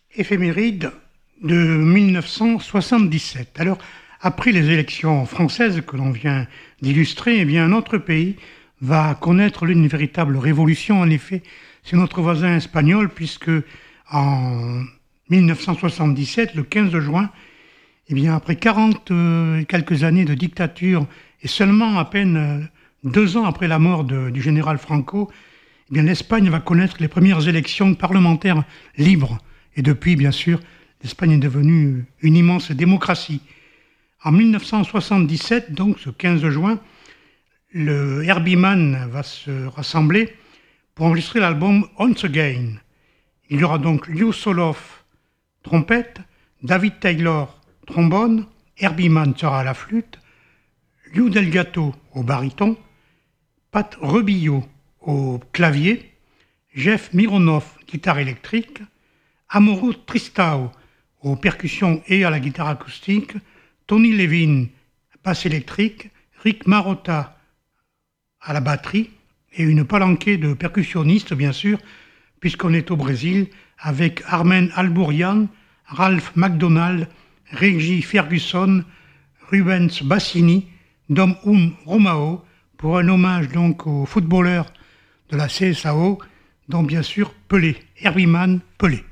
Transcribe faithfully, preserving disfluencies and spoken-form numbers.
Éphéméride de mille neuf cent soixante-dix-sept. Alors, après les élections françaises que l'on vient d'illustrer, eh bien, notre pays va connaître une véritable révolution. En effet, c'est notre voisin espagnol, puisque en mille neuf cent soixante-dix-sept, le quinze juin, eh bien, après quarante euh, quelques années de dictature et seulement à peine euh, deux ans après la mort de- du général Franco, eh bien, l'Espagne va connaître les premières élections parlementaires libres. Et depuis, bien sûr, l'Espagne est devenue une immense démocratie. En mille neuf cent soixante-dix-sept, donc ce quinze juin, le Herbie Mann va se rassembler pour enregistrer l'album Once Again. Il y aura donc Lew Soloff, trompette, David Taylor, trombone, Herbie Mann sera à la flûte, Lou Delgato au baryton, Pat Rebillot au clavier, Jeff Mironoff, guitare électrique, Amoro Tristao aux percussions et à la guitare acoustique, Tony Levin, basse électrique, Rick Marotta à la batterie et une palanquée de percussionnistes, bien sûr, puisqu'on est au Brésil, avec Armen Albourian, Ralph McDonald, Reggie Ferguson, Rubens Bassini, Dom Um Romao, pour un hommage donc aux footballeurs de la C S A O, dont bien sûr Pelé, Herbie Mann Pelé.